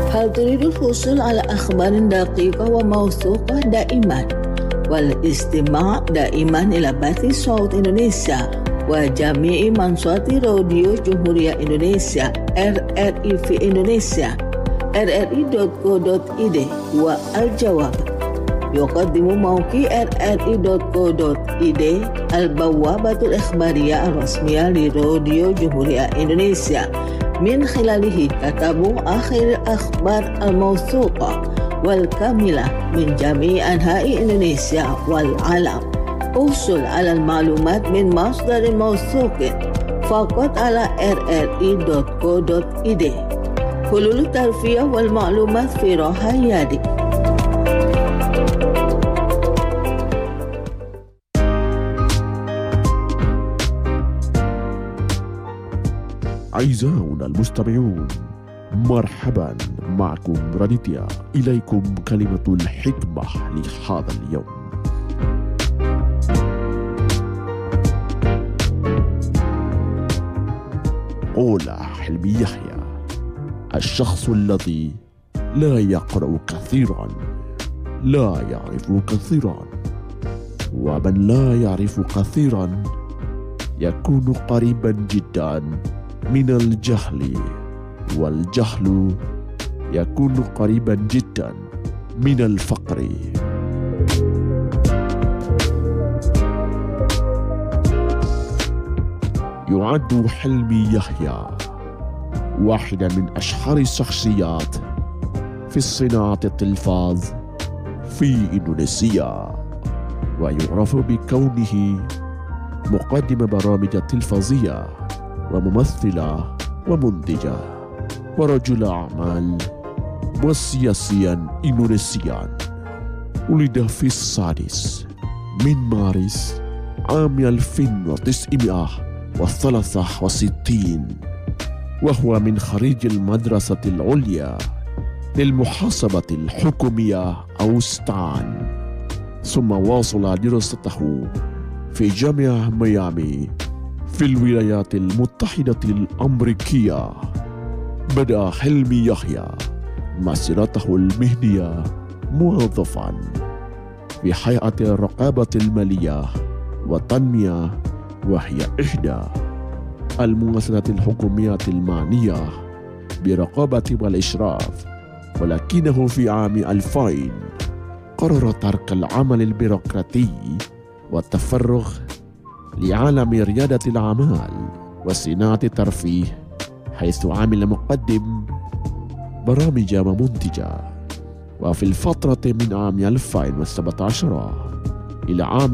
هل تريد الحصول على أخبار دقيقة وموثوقة دائما والاستماع دائما إلى بث صوت إندونيسيا وجميع منصات راديو جمهورية إندونيسيا RRI في إندونيسيا rri.co.id؟ والجواب: يقدم موقع rri.co.id البوابة الإخبارية الرسمية لراديو جمهورية إندونيسيا. من خلاله تتابع آخر الأخبار الموثوقة والكاملة من جميع أنحاء إندونيسيا والعالم. احصل على المعلومات من مصدر موثوق فقط على rri.co.id. حلول الترفيه والمعلومات في راحة يدك. أعزائنا المستمعون، مرحبا معكم راديتيا. إليكم كلمة الحكمة لهذا اليوم. قال حلمي يحيى: الشخص الذي لا يقرأ كثيرا لا يعرف كثيرا، ومن لا يعرف كثيرا يكون قريبا جدا من الجهل، والجهل يكون قريبا جدا من الفقر. يعد حلمي يحيى واحدا من أشهر الشخصيات في صناعة التلفاز في إندونيسيا، ويعرف بكونه مقدم برامج تلفزية وممثلة ومنتجة ورجل أعمال وسياسيا إندونيسيا. ولد في 6 مارس عام 1963، وهو من خريج المدرسة العليا للمحاسبة الحكومية أوستان، ثم واصل دراسته في جامعة ميامي في الولايات المتحدة الأمريكية. بدأ حلمي يحيى مسيرته المهنية موظفا في هيئة الرقابة المالية والتنمية، وهي إحدى المؤسسات الحكومية المعنية برقابة والإشراف. ولكنه في عام 2000 قرر ترك العمل البيروقراطي والتفرغ لعالم ريادة الأعمال وصناعة الترفيه، حيث عمل مقدم برامج ومنتجة. وفي الفترة من عام 2017 إلى عام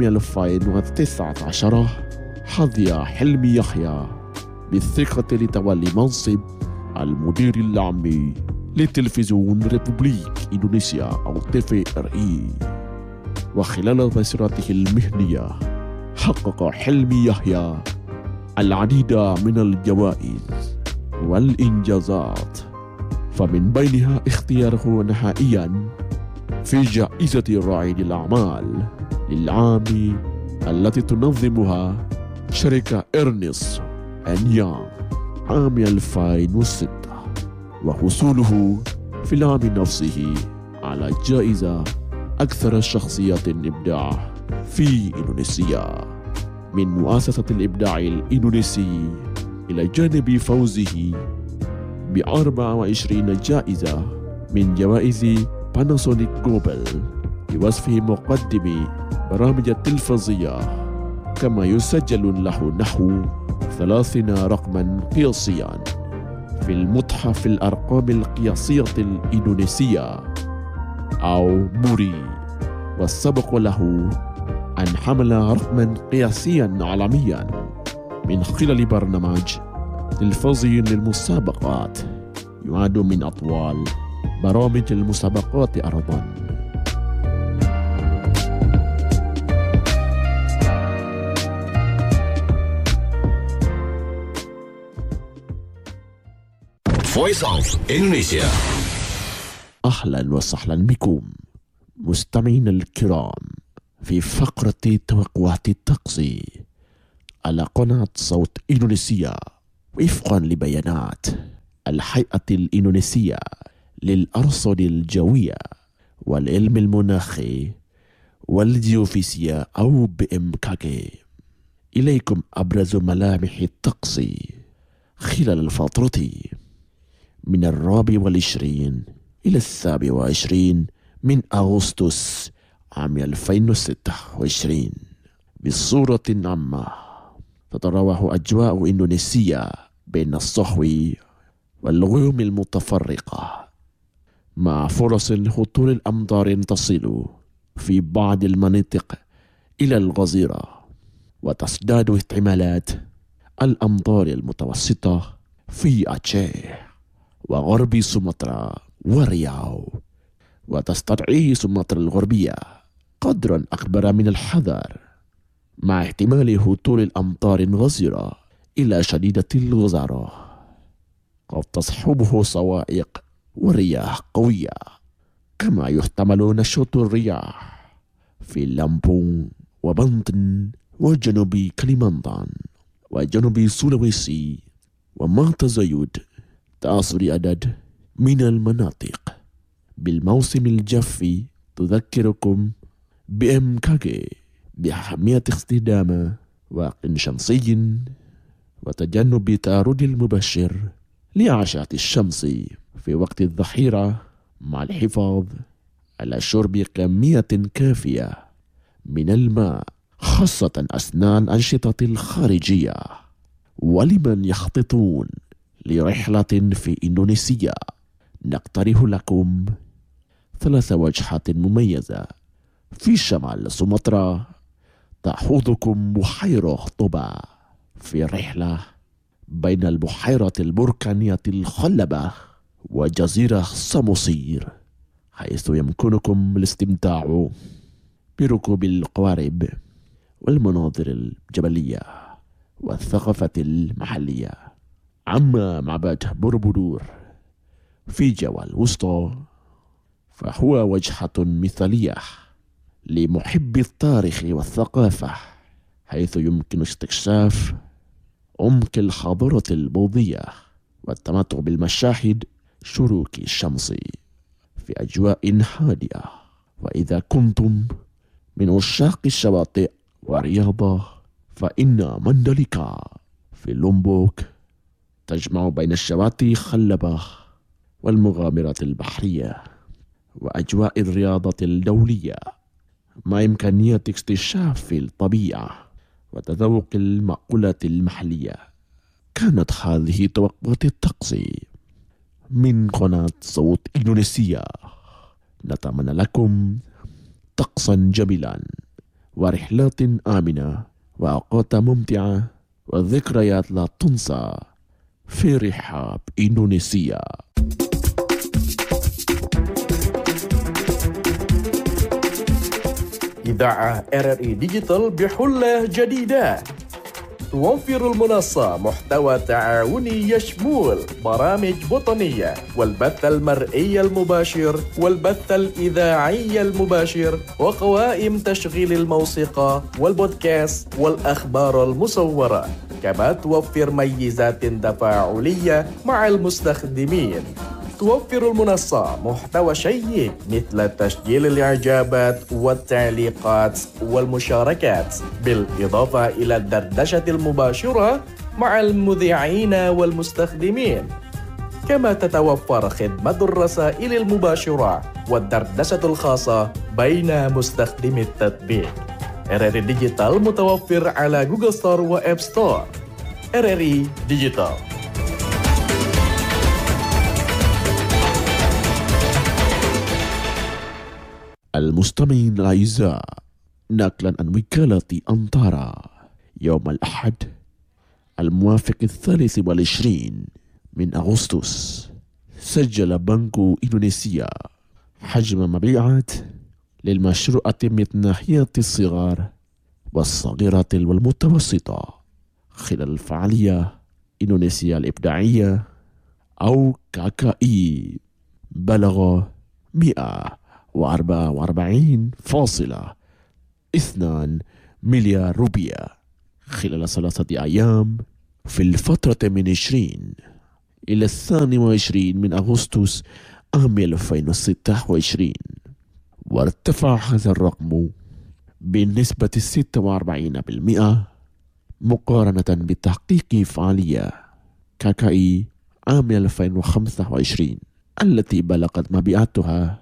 2019 حظي حلمي يحيى بالثقة لتولي منصب المدير العام لتلفزيون ريبوبليك إندونيسيا أو TVRI. وخلال مسيرته المهنية حقق حلمي يحيى العديد من الجوائز والإنجازات، فمن بينها اختياره نهائيا في جائزة رائد الأعمال للعام التي تنظمها شركة إرنست أند يونغ عام 2006، وحصوله في العام نفسه على جائزة أكثر الشخصيات إبداع في إندونيسيا من مؤسسة الإبداع الإندونيسي، إلى جانب فوزه ب24 جائزة من جوائز باناسونيك جلوبال بوصفه مقدم برامج التلفزية، كما يسجل له نحو 30 رقما قياسيا في المتحف الأرقام القياسية الإندونيسية أو موري. والسبق له أن حمل رقما قياسيا عالميا من خلال برنامج تلفزيوني للمسابقات يعد من أطول برامج المسابقات أرضا. Voice of Indonesia. أهلا وسهلا بكم مستمعين الكرام في فقرة توقعات الطقس على قناة صوت إندونيسيا، وفقا لبيانات الهيئة الإندونيسية للأرصاد الجوية والعلم المناخي والجيوفيزياء أو BMKG. إليكم أبرز ملامح الطقس خلال الفترة من 24 إلى 27 من أغسطس عام 2026. بصورة عامة تتراوح أجواء إندونيسيا بين الصحو والغيوم المتفرقة، مع فرص هطول الأمطار تصل في بعض المناطق إلى الغزيرة، وتزداد احتمالات الأمطار المتوسطة في أتشيه وغرب سومطرة ورياو، وتستدعي سومطرة الغربية قدرا أكبر من الحذر، مع احتمال هطول الأمطار غزيرة إلى شديدة الغزارة قد تصحبه صواعق ورياح قوية. كما يحتمل نشاط الرياح في لامبون وبنتن وجنوب كليمانتان وجنوب سولويسي وما تزايد تأثر عدد من المناطق بالموسم الجاف. تذكركم BMKG بأهمية استخدام واق شمسي وتجنب تعرض المباشر لأشعة الشمس في وقت الظهيرة، مع الحفاظ على شرب كمية كافية من الماء خاصة أثناء الأنشطة الخارجية. ولمن يخططون لرحلة في إندونيسيا نقترح لكم 3 وجهات مميزة. في شمال سومطرة تأخذكم بحيرة طوبا في رحلة بين البحيرة البركانية الخلبة وجزيرة ساموسير، حيث يمكنكم الاستمتاع بركوب القوارب والمناظر الجبلية والثقافة المحلية. أما معبد بوروبودور في جاوا الوسطى فهو وجهة مثالية لمحبي التاريخ والثقافة، حيث يمكن استكشاف عمق الحضارة البوذية والتمتع بالمشاهد شروق الشمس في أجواء هادئة. وإذا كنتم من عشاق الشواطئ والرياضة فإن مانداليكا في لومبوك تجمع بين الشواطئ خلبة والمغامرات البحرية وأجواء الرياضة الدولية، مع إمكانية استكشاف الطبيعة وتذوق المأكولات المحلية. كانت هذه توقعات الطقس من قناة صوت إندونيسيا. نتمنى لكم طقسا جميلا ورحلات آمنة وأوقات ممتعة وذكريات لا تنسى في رحاب إندونيسيا. إذاعة RRI ديجيتال بحلة جديدة. توفر المنصة محتوى تعاوني يشمل برامج وطنية والبث المرئي المباشر والبث الإذاعي المباشر وقوائم تشغيل الموسيقى والبودكاست والأخبار المصورة. كما توفر ميزات تفاعلية مع المستخدمين. توفر المنصة محتوى شيق مثل تسجيل الإعجابات والتعليقات والمشاركات، بالإضافة إلى الدردشة المباشرة مع المذيعين والمستخدمين. كما تتوفر خدمة الرسائل المباشرة والدردشة الخاصة بين مستخدمي التطبيق. RRI ديجيتال متوفر على جوجل ستور وآب ستور. RRI ديجيتال. المستمعين الأعزاء، نقلا عن وكالة أنطارا، يوم الأحد الموافق 23 من أغسطس سجل بنك إندونيسيا حجم مبيعات للمشروع تنمية الصغار والصغيرة والمتوسطة خلال الفعالية إندونيسيا الإبداعية أو KKI بلغ 144.2 مليار روبية خلال 3 أيام في الفترة من 20 إلى 22 من أغسطس عام 2026، وارتفع هذا الرقم بنسبة 46% مقارنة بتحقيق فعالية كاكاي عام 2025 التي بلغت مبيعاتها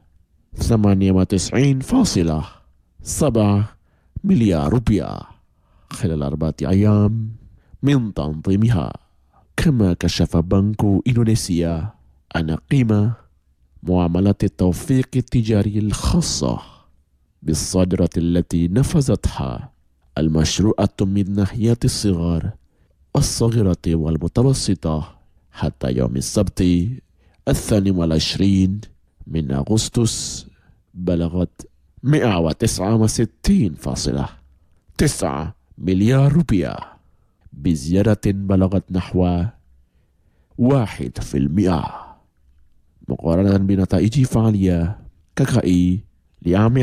98.7 مليار روبيا خلال 4 أيام من تنظيمها. كما كشف بنك إندونيسيا أن قيمة معاملات التوفيق التجاري الخاصة بالصادرة التي نفذتها المشروعة من ناحية الصغار الصغيرة والمتوسطة حتى يوم السبت 22 من أغسطس بلغت 169.9 مليار روبيا، بزيادة بلغت نحو 1% مقارنة بنتائج فعالية كاكاي لعام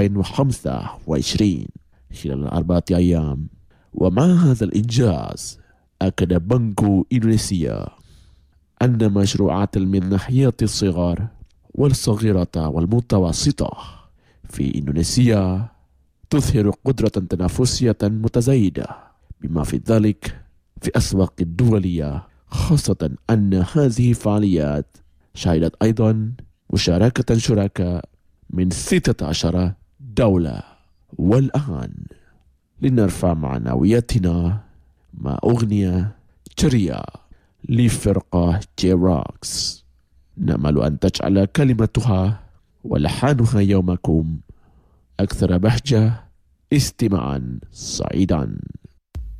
2025 خلال 4 أيام. ومع هذا الإنجاز أكد بنك إندونيسيا أن مشروعات من ناحية الصغار والصغيرة والمتوسطة في إندونيسيا تظهر قدرة تنافسية متزايدة بما في ذلك في أسواق الدولية، خاصة أن هذه الفعاليات شهدت أيضا مشاركة شركاء من 16 دولة. والآن لنرفع معنوياتنا مع أغنية جريئة لفرقة جيروكس نأمل أن تجعل كلمتها ولحانها يومكم أكثر بهجة. استماعا سعيدا.